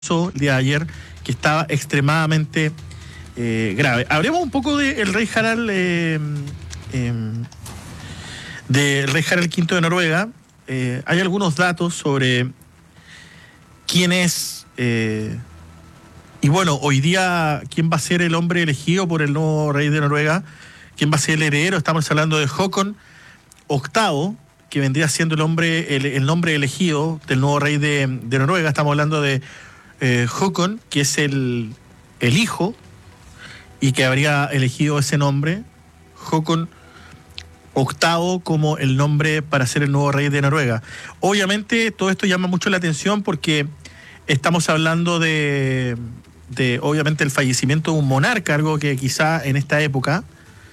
el día de ayer, que estaba extremadamente grave. Hablemos un poco del rey Harald, del rey Harald V de Noruega. Hay algunos datos sobre quién es, y bueno, hoy día, quién va a ser el hombre elegido por el nuevo rey de Noruega, quién va a ser el heredero. Estamos hablando de Håkon VIII, que vendría siendo el nombre elegido del nuevo rey de Noruega. Estamos hablando de Håkon, que es el hijo, y que habría elegido ese nombre, Håkon VIII, como el nombre para ser el nuevo rey de Noruega. Obviamente todo esto llama mucho la atención porque estamos hablando de obviamente el fallecimiento de un monarca, algo que quizá en esta época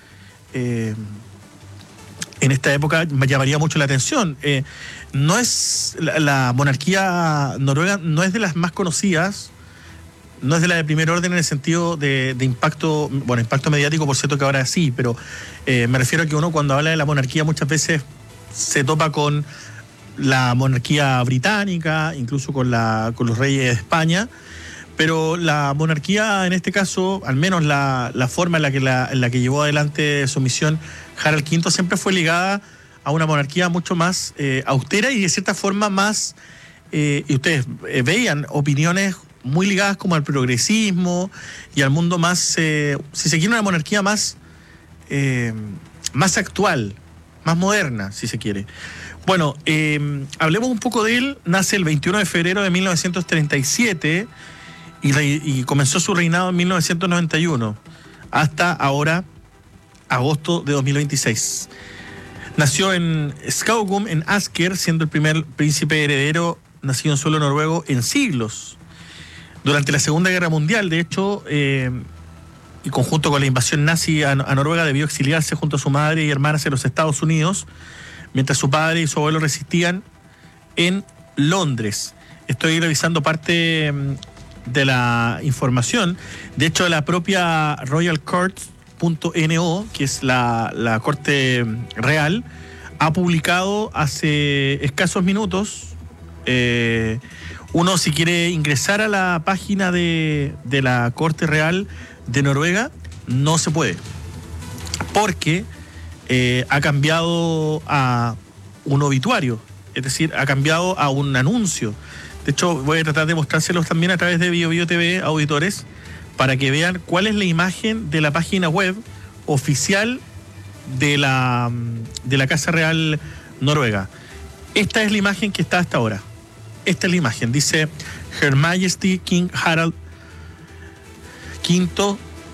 me llamaría mucho la atención. No es la monarquía noruega, no es de las más conocidas, no es de la de primer orden en el sentido de impacto, bueno, impacto mediático, por cierto que ahora sí, pero me refiero a que uno cuando habla de la monarquía muchas veces se topa con la monarquía británica, incluso con los reyes de España, pero la monarquía en este caso, al menos la forma en la que llevó adelante su misión Harald V, siempre fue ligada a una monarquía mucho más austera y de cierta forma más, y ustedes veían opiniones muy ligadas como al progresismo y al mundo más, si se quiere, una monarquía más actual, más moderna, si se quiere. Bueno, hablemos un poco de él. Nace el 21 de febrero de 1937 y comenzó su reinado en 1991 hasta ahora, agosto de 2026. Nació en Skaugum, en Asker, siendo el primer príncipe heredero nacido en suelo noruego en siglos. Durante la Segunda Guerra Mundial, de hecho, y conjunto con la invasión nazi a Noruega, debió exiliarse junto a su madre y hermanas en los Estados Unidos, mientras su padre y su abuelo residían en Londres. Estoy revisando parte de la información. De hecho, la propia Royal Court.no, que es la Corte Real, ha publicado hace escasos minutos. Uno, si quiere ingresar a la página de la Corte Real de Noruega, no se puede, porque ha cambiado a un obituario, es decir, ha cambiado a un anuncio. De hecho, voy a tratar de mostrárselos también a través de BioBio TV, auditores, para que vean cuál es la imagen de la página web oficial de la Casa Real Noruega. Esta es la imagen que está hasta ahora. Esta es la imagen. Dice Her Majesty King Harald V.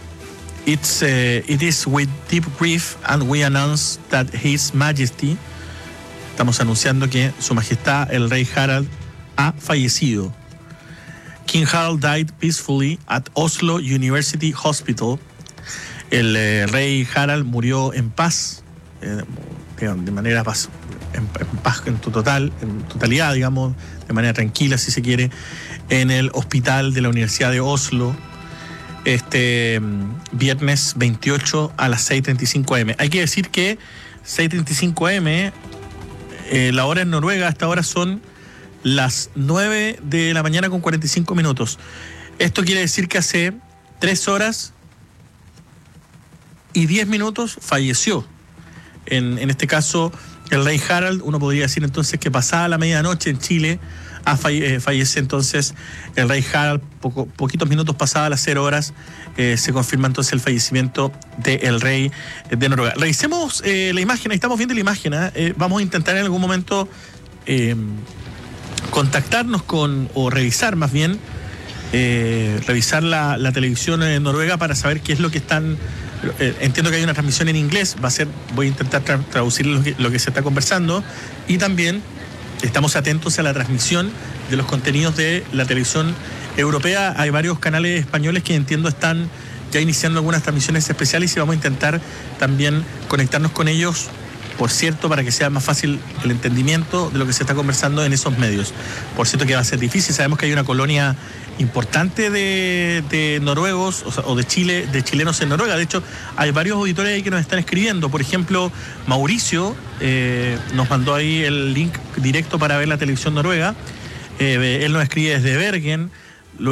It is with deep grief and we announce that His Majesty, estamos anunciando que Su Majestad el Rey Harald ha fallecido. King Harald died peacefully at Oslo University Hospital. El Rey Harald murió en paz, de manera en paz en totalidad, digamos, de manera tranquila, si se quiere, en el hospital de la Universidad de Oslo, este viernes 28 a las 6:35 am. Hay que decir que 6:35 am, la hora en Noruega hasta ahora son las 9 de la mañana con 45 minutos. Esto quiere decir que hace 3 horas y 10 minutos falleció. En este caso, el rey Harald. Uno podría decir entonces que pasada la medianoche en Chile fallece entonces el rey Harald. Poquitos minutos pasadas las 0 horas se confirma entonces el fallecimiento del rey de Noruega. Revisemos la imagen. Ahí estamos viendo la imagen. Vamos a intentar en algún momento contactarnos o revisar más bien, revisar la televisión en Noruega para saber qué es lo que están. Entiendo que hay una transmisión en inglés, voy a intentar traducir lo que se está conversando, y también estamos atentos a la transmisión de los contenidos de la televisión europea. Hay varios canales españoles que entiendo están ya iniciando algunas transmisiones especiales y vamos a intentar también conectarnos con ellos, por cierto, para que sea más fácil el entendimiento de lo que se está conversando en esos medios. Por cierto que va a ser difícil, sabemos que hay una colonia importante de noruegos o de chilenos en Noruega. De hecho, hay varios auditores ahí que nos están escribiendo. Por ejemplo, Mauricio nos mandó ahí el link directo para ver la televisión noruega. Él nos escribe desde Bergen.